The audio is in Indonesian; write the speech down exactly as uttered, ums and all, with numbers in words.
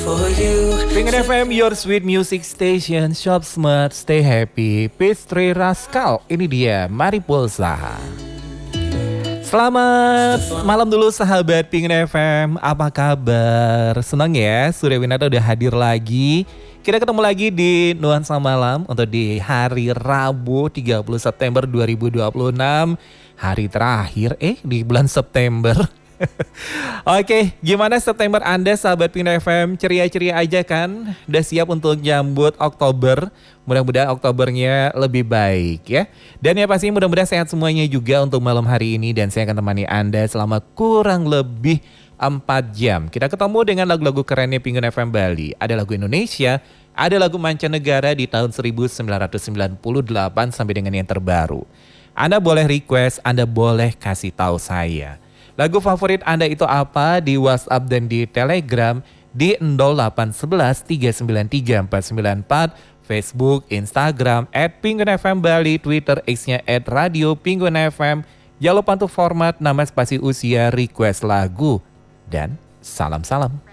Pengen F M, your sweet music station. Shop smart, stay happy. Pastry Rascal, ini dia Mariposa. Selamat malam dulu sahabat Pengen F M. Apa kabar? Senang ya, Surya Winata udah hadir lagi. Kita ketemu lagi di Nuansa Malam untuk di hari Rabu tiga puluh September dua ribu dua puluh enam. Hari terakhir eh di bulan September. Oke, gimana September Anda sahabat Pengen F M? Ceria-ceria aja kan? Udah siap untuk nyambut Oktober? Mudah-mudahan Oktobernya lebih baik ya. Dan ya pasti mudah-mudahan sehat semuanya juga untuk malam hari ini. Dan saya akan temani Anda selama kurang lebih empat jam. Kita ketemu dengan lagu-lagu kerennya Pengen F M Bali. Ada lagu Indonesia, ada lagu mancanegara di tahun seribu sembilan ratus sembilan puluh delapan sampai dengan yang terbaru. Anda boleh request, Anda boleh kasih tahu saya. Lagu favorit Anda itu apa di WhatsApp dan di Telegram di nol delapan satu satu tiga sembilan tiga empat sembilan empat, Facebook, Instagram at Pengen F M Bali, Twitter X-nya at Radio Pengen F M. Jangan lupa untuk format nama spasi usia, request lagu, dan salam-salam.